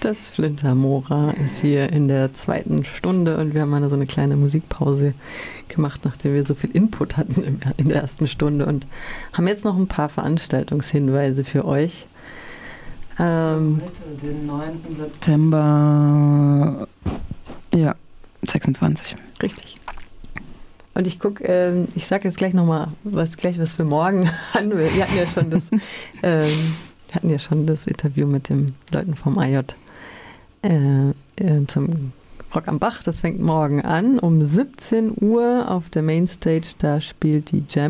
Das Flintermora ist hier in der 2. Stunde und wir haben mal so eine kleine Musikpause gemacht, nachdem wir so viel Input hatten in der 1. Stunde und haben jetzt noch ein paar Veranstaltungshinweise für euch. Heute, den 9. September, ja, 26. Richtig. Und ich gucke, ich sage jetzt gleich nochmal was für morgen an. Wir hatten ja schon das Interview mit den Leuten vom AJ zum Rock am Bach. Das fängt morgen an um 17 Uhr auf der Mainstage. Da spielt die Jam